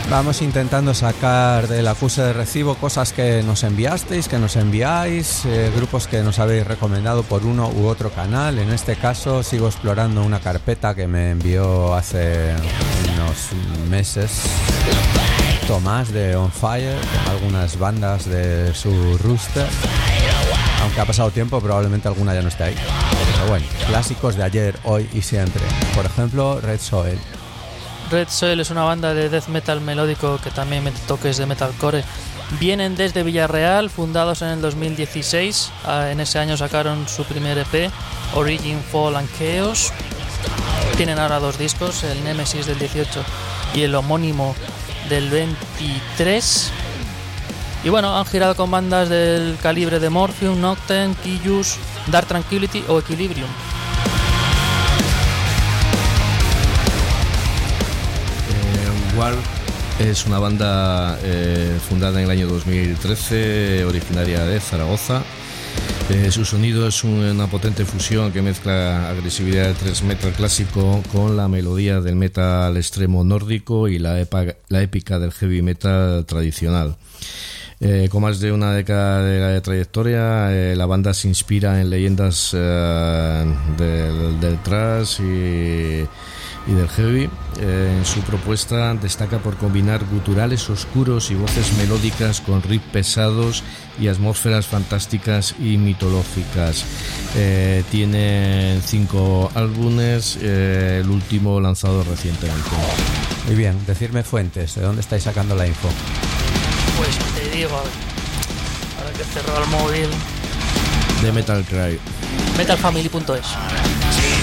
Vamos intentando sacar del acuse de recibo cosas que nos enviasteis, que nos enviáis, grupos que nos habéis recomendado por uno u otro canal. En este caso sigo explorando una carpeta que me envió hace unos meses Tomás de On Fire, algunas bandas de su roster. Aunque ha pasado tiempo, probablemente alguna ya no esté ahí. Pero bueno, clásicos de ayer, hoy y siempre. Por ejemplo, Red Soil. Red Soil es una banda de death metal melódico que también mete toques de metalcore. Vienen desde Villarreal, fundados en el 2016. En ese año sacaron su primer EP, Origin, Fall and Chaos. Tienen ahora 2 discos, el Nemesis del 18 y el homónimo del 23. Y bueno, han girado con bandas del calibre de Morphium, Noctem, Killus, Dark Tranquility o Equilibrium. War es una banda fundada en el año 2013, originaria de Zaragoza. Su sonido es una potente fusión que mezcla agresividad del thrash metal clásico con la melodía del metal extremo nórdico y la épica del heavy metal tradicional. Con más de una década de trayectoria, la banda se inspira en leyendas del thrash y del heavy. En su propuesta destaca por combinar guturales oscuros y voces melódicas con riffs pesados y atmósferas fantásticas y mitológicas. Tienen 5 álbumes, el último lanzado recientemente. Muy bien, decirme fuentes, ¿de dónde estáis sacando la info? Pues te digo, ahora que he cerrado el móvil, de Metal Cry. metalfamily.es.